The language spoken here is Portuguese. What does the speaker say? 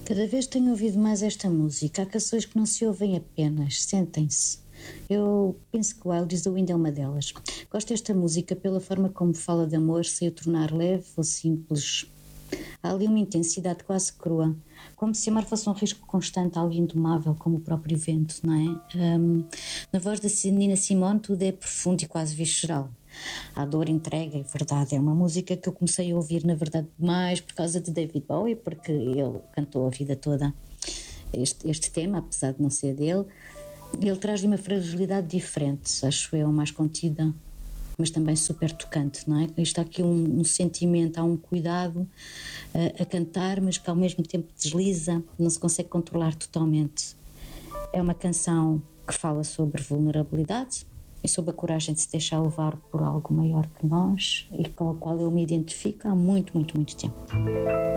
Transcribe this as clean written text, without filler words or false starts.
Cada vez tenho ouvido mais esta música. Há canções que não se ouvem apenas, sentem-se. Eu penso que o Wild is the Wind é uma delas. Gosto desta música pela forma como fala de amor, sem o tornar leve ou simples. Há ali uma intensidade quase crua, como se amar fosse um risco constante, algo indomável, como o próprio vento, não é? Na voz da Nina Simone tudo é profundo e quase visceral. Há dor, entrega e verdade. É uma música que eu comecei a ouvir, na verdade, mais por causa de David Bowie, porque ele cantou a vida toda este tema, apesar de não ser dele. Ele traz-lhe uma fragilidade diferente, acho eu, mais contida, mas também super tocante, não é? Isto há aqui um sentimento, há um cuidado a cantar, mas que ao mesmo tempo desliza, não se consegue controlar totalmente. É uma canção que fala sobre vulnerabilidade e sobre a coragem de se deixar levar por algo maior que nós e com a qual eu me identifico há muito, muito, muito tempo.